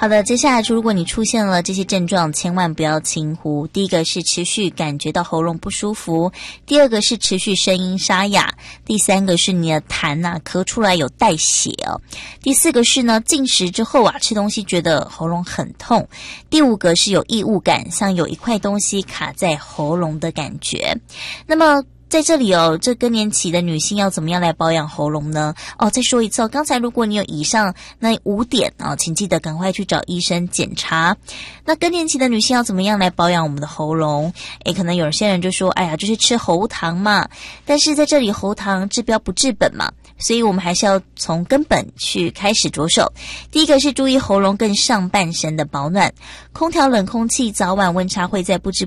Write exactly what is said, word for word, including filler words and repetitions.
好的，接下来如果你出现了这些症状，千万不要轻忽。第一个是持续感觉到喉咙不舒服，第二个是持续声音沙哑，第三个是你的痰啊咳出来有带血哦，第四个是呢进食之后啊吃东西觉得喉咙很痛，第五个是有异物感，像有一块东西卡在喉咙的感觉。那么在这里哦，这更年期的女性要怎么样来保养喉咙呢？哦，再说一次哦，刚才如果你有以上那五点啊，请记得赶快去找医生检查。那更年期的女性要怎么样来保养我们的喉咙？诶，可能有些人就说，哎呀，就是吃喉糖嘛。但是在这里喉糖治标不治本嘛，所以我们还是要从根本去开始着手。第一个是注意喉咙更上半身的保暖，空调冷空气早晚温差会在不知